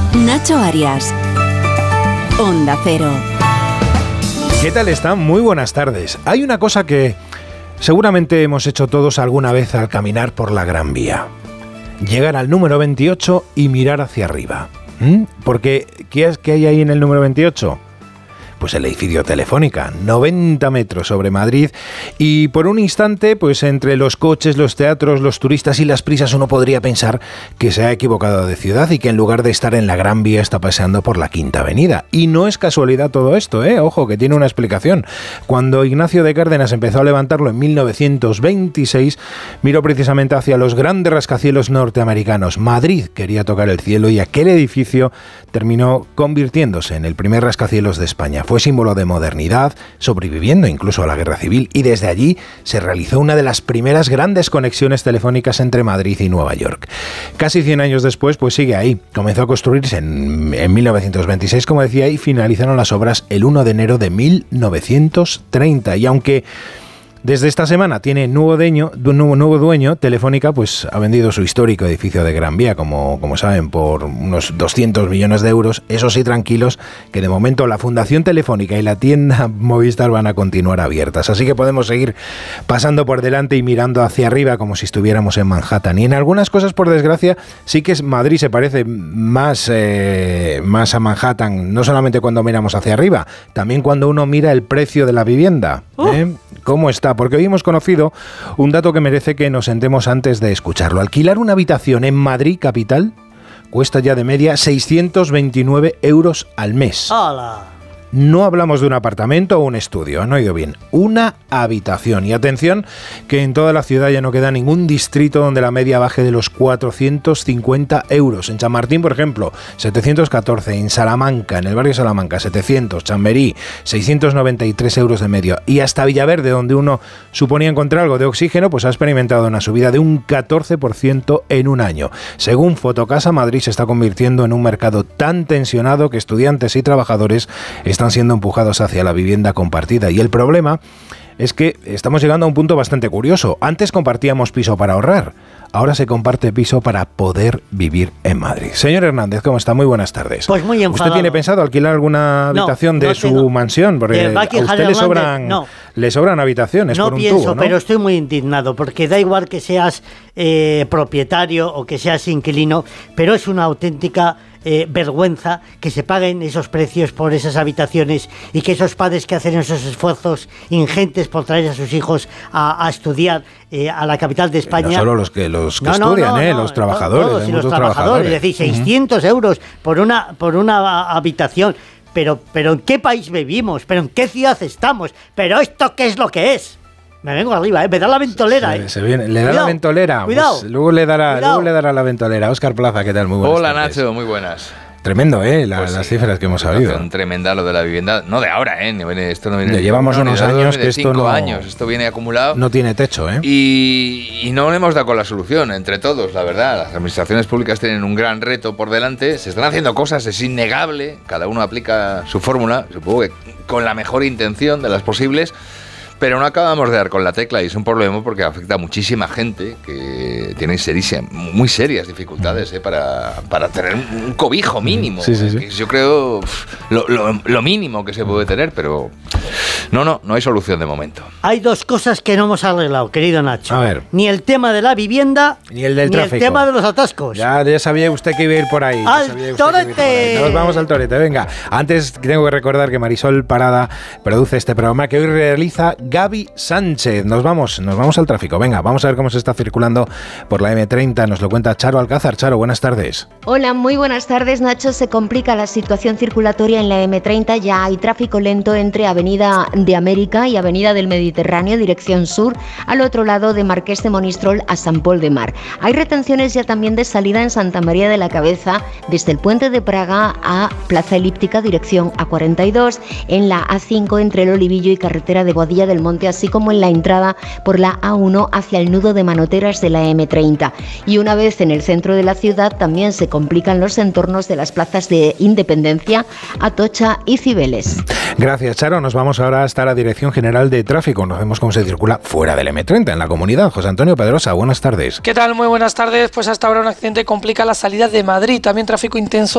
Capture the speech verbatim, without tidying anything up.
Nacho Arias, Onda Cero. ¿Qué tal están? Muy buenas tardes. Hay una cosa que seguramente hemos hecho todos alguna vez al caminar por la Gran Vía. Llegar al número veintiocho y mirar hacia arriba. ¿Mm? Porque, ¿qué es que hay ahí en el número veintiocho? Pues el edificio Telefónica, noventa metros sobre Madrid, y por un instante, pues entre los coches, los teatros, los turistas y las prisas, uno podría pensar que se ha equivocado de ciudad y que en lugar de estar en la Gran Vía está paseando por la Quinta Avenida. Y no es casualidad todo esto, ¿eh? Ojo, que tiene una explicación. Cuando Ignacio de Cárdenas empezó a levantarlo en mil novecientos veintiséis, miró precisamente hacia los grandes rascacielos norteamericanos. Madrid quería tocar el cielo y aquel edificio terminó convirtiéndose en el primer rascacielos de España. Fue símbolo de modernidad, sobreviviendo incluso a la Guerra Civil, y desde allí se realizó una de las primeras grandes conexiones telefónicas entre Madrid y Nueva York. Casi cien años después, pues sigue ahí. Comenzó a construirse en, en mil novecientos veintiséis, como decía, y finalizaron las obras el uno de enero de mil novecientos treinta. Y aunque desde esta semana tiene nuevo dueño, nuevo, nuevo dueño, Telefónica pues ha vendido su histórico edificio de Gran Vía, como, como saben, por unos doscientos millones de euros. Eso sí, tranquilos, que de momento la Fundación Telefónica y la tienda Movistar van a continuar abiertas. Así que podemos seguir pasando por delante y mirando hacia arriba como si estuviéramos en Manhattan. Y en algunas cosas, por desgracia, sí que Madrid se parece más, eh, más a Manhattan, no solamente cuando miramos hacia arriba, también cuando uno mira el precio de la vivienda. ¿eh? ¿Cómo está? Porque hoy hemos conocido un dato que merece que nos sentemos antes de escucharlo. Alquilar una habitación en Madrid capital cuesta ya de media seiscientos veintinueve euros al mes. ¡Hala! No hablamos de un apartamento o un estudio, han oído bien, una habitación. Y atención, que en toda la ciudad ya no queda ningún distrito donde la media baje de los cuatrocientos cincuenta euros. En Chamartín, por ejemplo, setecientos catorce, en Salamanca, en el barrio Salamanca, setecientos, Chamberí, seiscientos noventa y tres euros de medio. Y hasta Villaverde, donde uno suponía encontrar algo de oxígeno, pues ha experimentado una subida de un catorce por ciento en un año. Según Fotocasa, Madrid se está convirtiendo en un mercado tan tensionado que estudiantes y trabajadores están están siendo empujados hacia la vivienda compartida. Y el problema es que estamos llegando a un punto bastante curioso. Antes compartíamos piso para ahorrar, ahora se comparte piso para poder vivir en Madrid. Señor Hernández, ¿cómo está? Muy buenas tardes. Pues muy enfadado. ¿Usted tiene pensado alquilar alguna habitación no, no de su tengo. mansión? Porque a usted le sobran, no. le sobran habitaciones no por un pienso, tubo, ¿no? Pero estoy muy indignado, porque da igual que seas eh, propietario o que seas inquilino, pero es una auténtica Eh, vergüenza que se paguen esos precios por esas habitaciones y que esos padres que hacen esos esfuerzos ingentes por traer a sus hijos a, a estudiar eh, a la capital de España. No solo los que los que no, no, estudian, no, eh, no, los trabajadores, todos, y los trabajadores, trabajadores. Es decir, seiscientos uh-huh. euros por una por una habitación. Pero, pero ¿en qué país vivimos? ¿Pero en qué ciudad estamos? ¿Pero esto qué es lo que es? Me vengo arriba, ¿eh? Me da la ventolera, se, ¿eh? Se viene, le da cuidado, la ventolera. Cuidado. Pues luego le dará, cuidado. luego le dará la ventolera. Óscar Plaza, ¿qué tal? Muy buenas Hola, tardes. Nacho, muy buenas. Tremendo, ¿eh? La, Pues las sí, cifras que hemos sabido. Tremenda lo de la vivienda. No de ahora, ¿eh? Esto no viene Le llevamos no, unos no, años de que esto cinco no... años. Esto viene acumulado. No tiene techo, ¿eh? Y, y no le hemos dado con la solución, entre todos, la verdad. Las administraciones públicas tienen un gran reto por delante. Se están haciendo cosas, es innegable. Cada uno aplica su fórmula, supongo que con la mejor intención de las posibles. Pero no acabamos de dar con la tecla y es un problema porque afecta a muchísima gente que tiene serísima, muy serias dificultades eh, para, para tener un cobijo mínimo. Sí, sí, sí. Yo creo lo, lo, lo mínimo que se puede tener, pero no, no, no hay solución de momento. Hay dos cosas que no hemos arreglado, querido Nacho. A ver. Ni el tema de la vivienda, ni el del ni tráfico. el tema de los atascos. Ya, ya sabía usted que iba a ir por ahí. ¡Al torete! Nos vamos al torete, venga. Antes tengo que recordar que Marisol Parada produce este programa que hoy realiza Gaby Sánchez. Nos vamos, nos vamos al tráfico. Venga, vamos a ver cómo se está circulando por la eme treinta. Nos lo cuenta Charo Alcázar. Charo, buenas tardes. Hola, muy buenas tardes, Nacho. Se complica la situación circulatoria en la eme treinta. Ya hay tráfico lento entre Avenida de América y Avenida del Mediterráneo, dirección sur, al otro lado de Marqués de Monistrol a San Pol de Mar. Hay retenciones ya también de salida en Santa María de la Cabeza, desde el Puente de Praga a Plaza Elíptica, dirección a cuarenta y dos, en la a cinco entre el Olivillo y carretera de Boadilla del Monte, así como en la entrada por la a uno hacia el nudo de manoteras de la eme treinta. Y una vez en el centro de la ciudad también se complican los entornos de las plazas de Independencia, Atocha y Cibeles. Gracias, Charo. Nos vamos ahora hasta la Dirección General de Tráfico. Nos vemos cómo se circula fuera del eme treinta, en la comunidad. José Antonio Pedrosa, buenas tardes. ¿Qué tal? Muy buenas tardes. Pues hasta ahora un accidente complica la salida de Madrid. También tráfico intenso